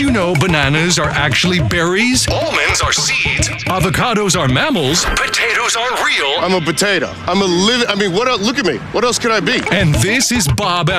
you know bananas are actually berries? Almonds are seeds. Avocados are mammals. Potatoes are real. I'm a potato. I mean, what else? Look at me. What else could I be? And this is Bob